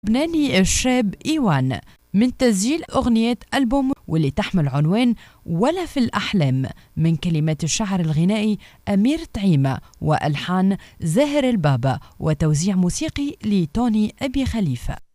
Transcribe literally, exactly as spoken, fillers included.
اللبناني الشاب إيوان من تسجيل أغنية ألبوم واللي تحمل عنوان ولا في الأحلام، من كلمات الشاعر الغنائي أمير طعيمة وألحان زاهر البابا وتوزيع موسيقي لتوني أبي خليفة.